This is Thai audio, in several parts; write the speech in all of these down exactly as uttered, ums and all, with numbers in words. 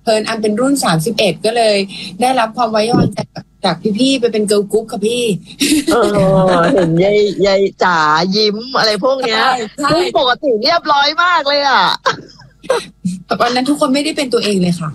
เพิ่นอันเป็นรุ่นสามสิบเอ็ดก็เลยได้รับความไว้วางใจจากพี่ๆไปเป็นเกิร์ลกรุ๊ปค่ะพี่เออเห็นยายยายจ๋ายิ้มอะไรพวกเนี้ยซึ่งปกติเรียบร้อยมากเลยอ่ะวันนั้นทุกคนไม่ได้เป็นตัวเองเลยค่ะ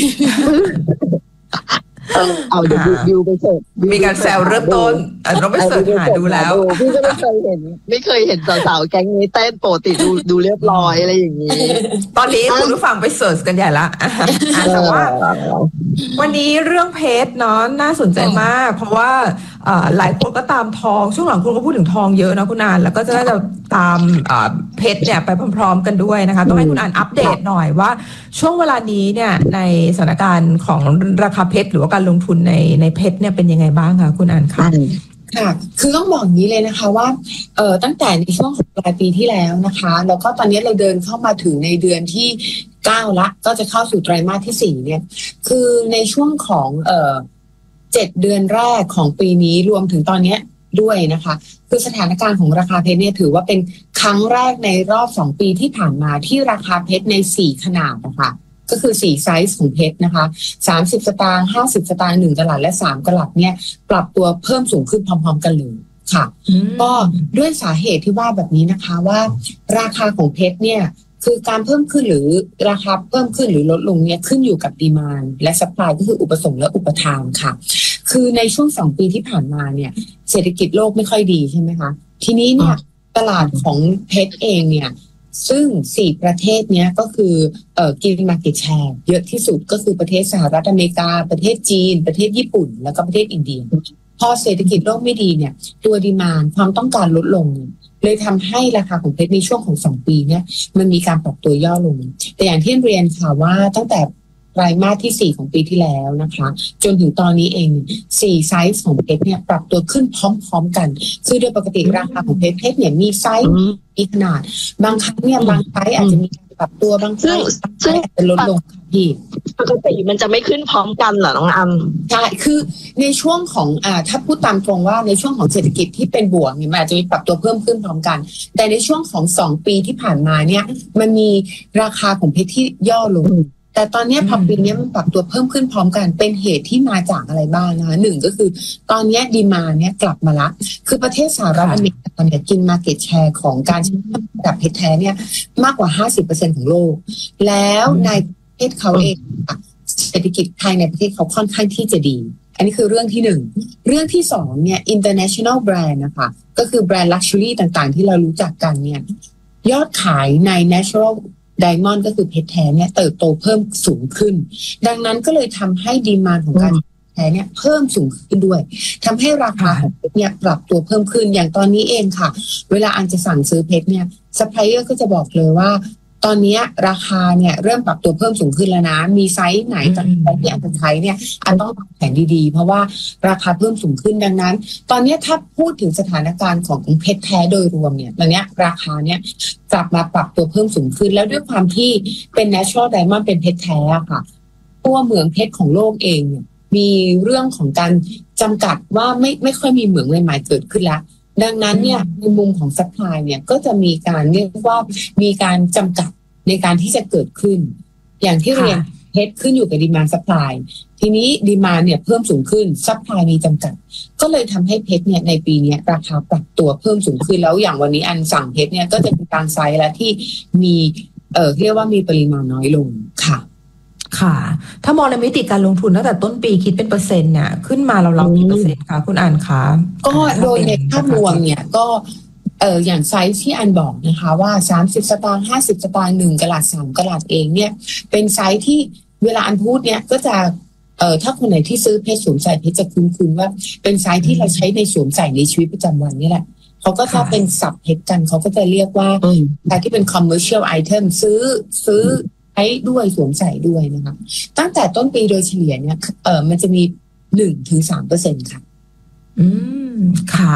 เอาเดี๋ยวดิวไปเสิร์ฟมีการแซวเริ่มต้นเราไปเสิร์ชหาดูแล้วพี่ก็ไม่เคยเห็นไม่เคยเห็นสาวๆแก๊งนี้เต้นปกติดูดูเรียบร้อยอะไรอย่างนี้ตอนนี้คุณผู้ฟังไปเสิร์ชกันใหญ่ละแต่ว่าวันนี้เรื่องเพชรเนาะน่าสนใจมากเพราะว่าหลายคนก็ตามทองช่วงหลังคุณก็พูดถึงทองเยอะนะคุณอานแล้วก็จะได้จะตามเพชรเนี่ยไปพร้อมๆกันด้วยนะคะต้องให้คุณอานอัปเดตหน่อยว่าช่วงเวลานี้เนี่ยในสถานการณ์ของราคาเพชรหรือว่าการลงทุนในในเพชรเนี่ยเป็นยังไงบ้างคะคุณอานคะค่ะคือต้องบอกอย่างนี้เลยนะคะว่าเอ่อตั้งแต่ในช่วงปลายปีที่แล้วนะคะแล้วก็ตอนนี้เราเดินเข้ามาถึงในเดือนที่เก้าละก็จะเข้าสู่ไตรมาสที่สี่เนี่ยคือในช่วงของเอ่อเจ็ดเดือนแรกของปีนี้รวมถึงตอนนี้ด้วยนะคะคือสถานการณ์ของราคาเพชรเนี่ยถือว่าเป็นครั้งแรกในรอบสองปีที่ผ่านมาที่ราคาเพชรในสี่ขนาดนะคะก็คือสี่ไซส์ของเพชรนะคะสามสิบสตางค์ห้าสิบสตางค์หนึ่งกะรัตและสามกะรัตเนี่ยปรับตัวเพิ่มสูงขึ้นพร้อมๆกันเลยค่ะก็ด้วยสาเหตุที่ว่าแบบนี้นะคะว่าราคาของเพชรเนี่ยคือการเพิ่มขึ้นหรือราคาเพิ่มขึ้นหรือลดลงเนี่ยขึ้นอยู่กับดีมานด์และซัพพลายก็คืออุปสงค์และอุปทานค่ะคือในช่วงสองปีที่ผ่านมาเนี่ยเศรษฐกิจโลกไม่ค่อยดีใช่ไหมคะทีนี้เนี่ยตลาดของเพชรเองเนี่ยซึ่งสี่ประเทศเนี้ยก็คือเอ่อกิน market share เยอะที่สุดก็คือประเทศสหรัฐอเมริกาประเทศจีนประเทศญี่ปุ่นแล้วก็ประเทศอินเดียพอเศรษฐกิจโลกไม่ดีเนี่ยตัวดีมานด์ความต้องการลดลงเลยทำให้ราคาของเพชรในช่วงของสองปีเนี่ยมันมีการปรับตัวย่อลงแต่อย่างที่เรียนค่ะว่าตั้งแต่ไตรมาสที่สี่ของปีที่แล้วนะคะจนถึงตอนนี้เองสี่ไซส์ของเพชรเนี่ยปรับตัวขึ้นพร้อมๆกันคือโดยปกติราคาของเพชรเพชรเนี่ยมีไซส์มีขนาดบางครั้งเนี่ยบางไซส์อาจจะมีการปรับตัวบางไซส์อาจจะลดลงค่ะพี่ปกติมันจะไม่ขึ้นพร้อมกันเหรอน้องอัมใช่คือในช่วงของอ่าถ้าพูดตามตรงว่าในช่วงของเศรษฐกิจที่เป็นบวกเนี่ยมันอาจจะมีปรับตัวเพิ่มขึ้นพร้อมกันแต่ในช่วงของสองปีที่ผ่านมาเนี่ยมันมีราคาของเพชรที่ย่อลงแต่ตอนนี้พอปีนี้มันปรับตัวเพิ่มขึ้นพร้อมกันเป็นเหตุที่มาจากอะไรบ้างนะคะหนึ่งก็คือตอนนี้ดีมานด์เนี่ยกลับมาละคือประเทศสหรัฐอเมริกาเนี่ยกิน market share ของการใช้ระดับเพชรแท้เนี่ยมากกว่า ห้าสิบเปอร์เซ็นต์ ของโลกแล้วในประเทศเขาเองเศรษฐกิจภายในประเทศเขาค่อนข้างที่จะดีอันนี้คือเรื่องที่หนึ่งเรื่องที่สองเนี่ย international brand นะคะก็คือแบรนด์ luxury ต่างๆที่เรารู้จักกันเนี่ยยอดขายใน naturalไดมอนด์ก็คือเพชรแท้เนี่ยเติบโตเพิ่มสูงขึ้นดังนั้นก็เลยทำให้ดีมานด์ของการแท้เนี่ยเพิ่มสูงขึ้นด้วยทำให้ราคาของเพชรเนี่ยปรับตัวเพิ่มขึ้นอย่างตอนนี้เองค่ะเวลาอันจะสั่งซื้อเพชรเนี่ยซัพพลายเออร์ก็จะบอกเลยว่าตอนนี้ราคาเนี่ยเริ่มปรับตัวเพิ่มสูงขึ้นแล้วนะมีไซส์ไหนจากที่อันจะใช้เนี่ยอันต้องวางแผนดีๆเพราะว่าราคาเพิ่มสูงขึ้นดังนั้นตอนนี้ถ้าพูดถึงสถานการณ์ของเพชรแท้โดยรวมเนี่ยตอนนี้ราคาเนี่ยกลับมาปรับตัวเพิ่มสูงขึ้นแล้วด้วยความที่เป็น natural diamond เป็นเพชรแท้ค่ะตัวเหมืองเพชรของโลกเองเนี่ยมีเรื่องของการจำกัดว่าไม่ไม่ค่อยมีเหมืองใหม่ๆเกิดขึ้นแล้วดังนั้นเนี่ยในมุมของซัพพลายเนี่ยก็จะมีการเรียกว่ามีการจำกัดในการที่จะเกิดขึ้นอย่างที่เรียนเพชรขึ้นอยู่กับดีมานด์ซัพพลายทีนี้ดีมานด์เนี่ยเพิ่มสูงขึ้นซัพพลายมีจำกัดก็เลยทำให้เพชรเนี่ยในปีนี้ราคาปรับตัวเพิ่มสูงขึ้นแล้วอย่างวันนี้อันสั่งเพชรเนี่ยก็จะเป็นการไซส์แล้วที่มีเอ่อเรียกว่ามีปริมาณน้อยลงค่ะค่ะถ้ามองในมิติการลงทุนตั้งแต่ต้นปีคิดเป็นเปอร์เซ็นต์เนี่ยขึ้นมาเราเรากี่เปอร์เซ็นต์คะคุณอันคะก็โดยในภาพรวมเนี่ยก็เอออย่างไซส์ที่อันบอกนะคะว่าสามสิบสตางค์ห้าสิบสตางค์หนึ่งกะรัตสามกะรัตเองเนี่ยเป็นไซส์ที่เวลาอันพูดเนี่ยก็จะเออถ้าคนไหนที่ซื้อเพชรสวมใส่เพชรจะคุ้นๆว่าเป็นไซส์ที่เราใช้ในสวมใส่ในชีวิตประจำวันนี่แหละเขาก็ถ้าเป็นศัพท์เพชรกันเขาก็จะเรียกว่าไซส์ที่เป็น commercial item ซื้อซื้อใช้ด้วยสวมใส่ด้วยนะคะตั้งแต่ต้นปีโดยเฉลี่ยเนี่ยเออมันจะมีหนึ่งถึงสามเปอร์เซ็นต์ค่ะอืมค่ะ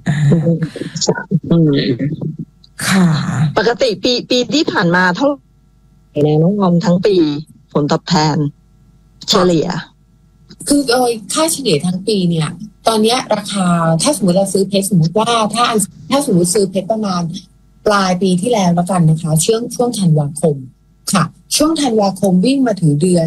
ค่ะปกติปีปีที่ผ่านมาเท่าไหร่ในน้องออมทั้งปีผลตอบแทนเฉลี่ยคือโดยค่าเฉลี่ยทั้งปีเนี่ยตอนนี้ราคาถ้าสมมติเราซื้อเพชรสมมติว่าถ้าถ้าสมมติซื้อเพชรประมาณปลายปีที่แล้วแล้วกันนะคะช่วงช่วงธันวาคมค่ะช่วงธันวาคมวิ่งมาถึงเดือน